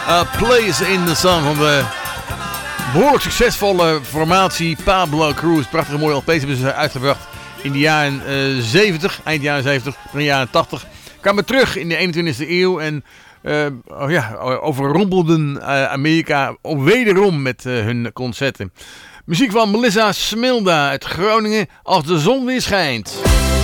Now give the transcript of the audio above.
A Place in the Sun van de behoorlijk succesvolle formatie Pablo Cruz. Prachtige mooie LP's hebben ze uitgebracht in de jaren 70, eind jaren 70, begin jaren 80. Kwamen terug in de 21e eeuw en overrompelden Amerika wederom met hun concerten. Muziek van Melissa Smilda uit Groningen, Als de zon weer schijnt.